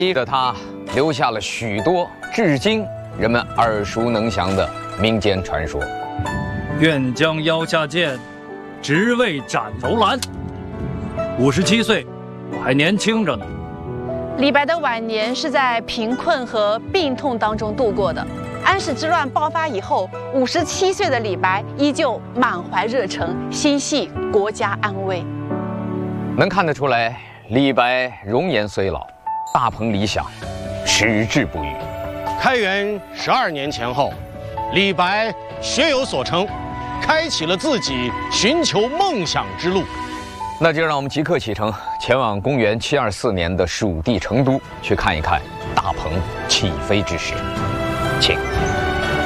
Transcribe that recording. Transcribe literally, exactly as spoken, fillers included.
依着他留下了许多至今人们耳熟能详的民间传说。 愿将腰下剑，直为斩楼兰。五十七岁，我还年轻着呢。 李白的晚年是在贫困和病痛当中度过的。安史之乱爆发以后，五十七岁的李白依旧满怀热诚，心系国家安危。 能看得出来，李白容颜虽老，大鹏理想矢志不渝。 开元十二年前后，李白学有所成，开启了自己寻求梦想之路。 那就让我们即刻启程，前往公元七二四年的蜀地成都，去看一看大鹏起飞之时。请。